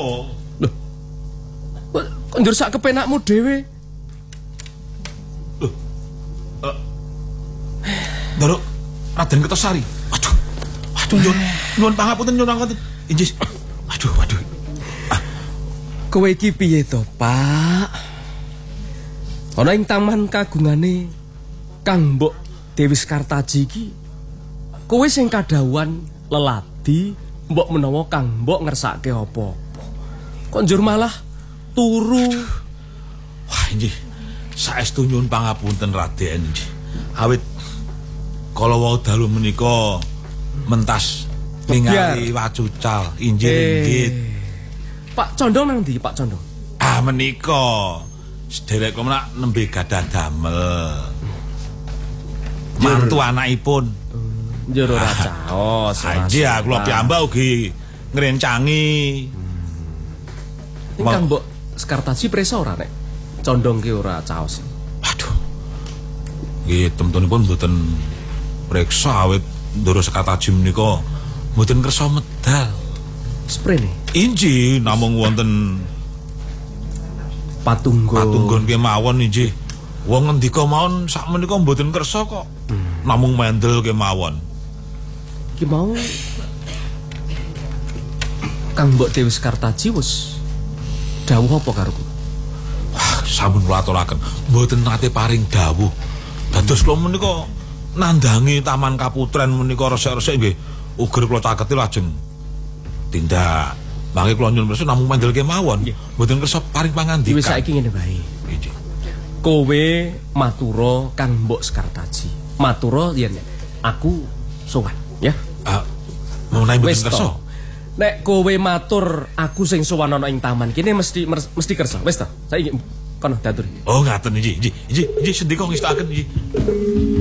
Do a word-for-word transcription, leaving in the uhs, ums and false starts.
apa? Loh. Kok njur sak kepenakmu dhewe? Loh. Eh. Ndoro Raden Kertosari. Waduh. Waduh nyuwun nyuwun pangapunten nyuwun pangapunten. Injih. Waduh, waduh. Ah. Kowe iki piye to, Pak? Ana ing taman kagungane Kang Mbok Dewi Sekartaji iki kowe sing kadhawuhan leladi mbok menawa Kang Mbok ngersake apa-apa. Kok njur malah turu. Wah, injih. Saestu nyuwun pangapunten Raden injih. Awit kala wau dalu menika mentas ningali wacucal injih inggit. Eh, Pak Condong nang ndi, Pak Condong? Ah menika sederek kula menak nembe gadah damel. Mantu anakipun. Njur ora caos. Anjir kula piyambak ugi ngrencangi. Ning Kang Mbok Sekartaji presa ora nek Condong ki ora caos. Waduh. Nggih temtunipun mboten preksa awit Ndoro Sekartaji menika mboten kersa medal. Sprene. Injih namung wonten patunggon. Patunggon kemawon injih. Wong ngendika mawon sakmenika mboten kersa kok. Hmm. Namung mendel kemawon. Ki mau Kang Mbok Dewi Sekartaji wis dawuh apa karo kula? Wah, sampun kula aturaken. Mboten nate paring dawuh. Dados kula menika nandangi Taman Kaputren menika resik-resik nggih. Uger kula caketi lajeng tindak. Mangke kula nyuwun pirsa namung mendel kemawon. Mboten kersa paring pangandikan. Wis saiki ngene bae. Injih. Kowe matura Kang Mbok Sekartaji. Matura yen aku sowan, ya. Ah, menawi mboten kersa. Nek kowe matur aku sing sowan ana ing taman kene mesti mesti kersa. Wis ta? Saiki kono datur. Oh, ngaten injih, injih, injih, injih sendika ngestakaken injih.